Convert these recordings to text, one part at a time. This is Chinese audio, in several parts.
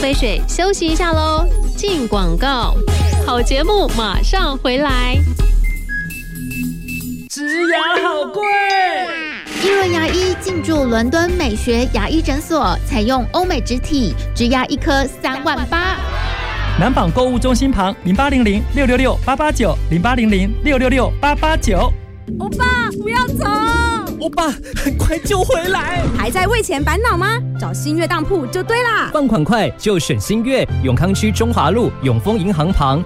杯水，休息一下喽。进广告，好节目马上回来。 植牙好贵。 一轮牙医进驻伦敦美学牙医诊所，采用欧美植体，植牙一颗3万8。 南纺购物中心旁0800-666-889，0800-666-889。 欧巴，不要走！ 欧巴，很快就回来。 还在为钱烦恼吗？找新月当铺就对啦。 放款快就选新月，永康区中华路永丰银行旁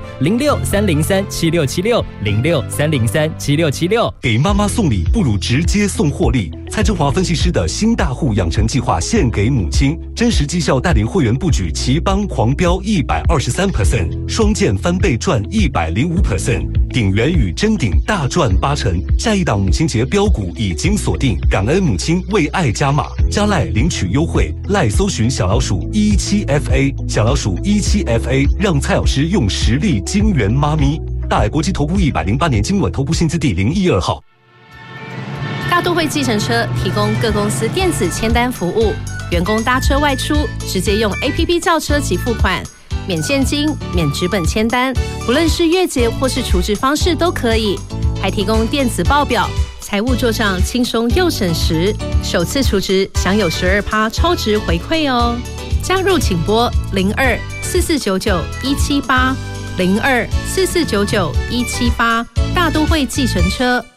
，06-303-7676，06-303-7676。 给妈妈送礼不如直接送获利。蔡振华分析师的新大户养成计划献给母亲，真实绩效带领会员布局奇邦狂飙123%，双剑翻倍赚105%，鼎元与真鼎大赚80%。下一档母亲节标股已经锁定，感恩母亲为爱加码，加赖领取优惠，赖搜寻小老鼠17FA，小老鼠17FA，让蔡老师用实力金援妈咪。大海国际投顾108年金管投顾新字第012号。 大都会计程车提供各公司电子签单服务，员工搭车外出直接用 APP 叫车及付款，免现金、免纸本签单，不论是月结或是储值方式都可以，还提供电子报表，财务做账轻松又省时，首次储值享有12%超值回馈哦。加入请拨02-4499-178，02-4499-178，大都会计程车。